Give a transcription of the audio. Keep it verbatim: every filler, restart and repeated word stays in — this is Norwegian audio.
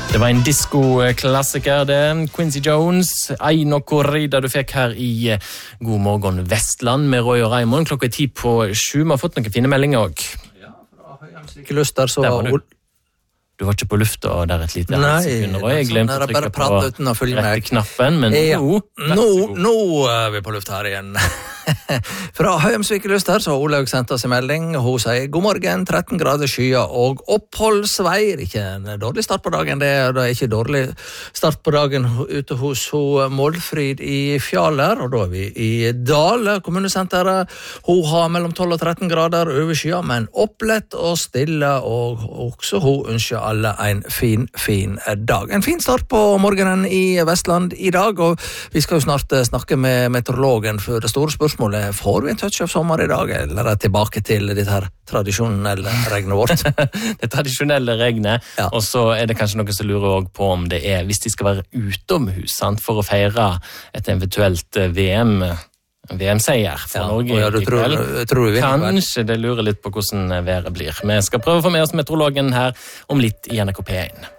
Det var en disco-klassiker, det. Quincy Jones, Aino Corrida du fikk her i God morgen Vestland med Roy og Raimond. Klokka er ti på sju. Vi har fått noen fine meldinger også. Ja, fra Høyhamnsvike Luster, så... Der var du. Du var ikke på lufta der et lite Nei, sekunder, og jeg glemte å trykke på rette knappen, men ja, nå, nå, nå er vi på lufta her igjen. Fra Høyhamnsvike Luster så har Olaug sendt oss en melding. Hun sier god morgen, tretten grader skyer og oppholdsveier. Ikke en dårlig start på dagen, det er, det er ikke dårlig start på dagen ute hos hun Målfrid i Fjaler, og da er vi i Dale kommunesenteret. Hun har mellom tolv og tretten grader over skyer, men opplett og stille, og også hun ønsker alle en fin, fin dag. En fin start på morgenen i Vestland i dag, og vi skal jo snart snakke med meteorologen for det store spørsmålet. Får vi en touch av sommer i dag, eller er det tilbake til dette her tradisjonelle regnet vårt? Det tradisjonelle regnet, ja. Og så er det kanskje noen som lurer også på om det er, hvis de skal være utomhus, sant, for å feire et eventuelt V M V M-seier for ja, Norge ja, i kveld. Tror du Kanskje det lurer litt på hvordan været blir. Vi skal prøve å få med oss meteorologen her om litt i N R K P én.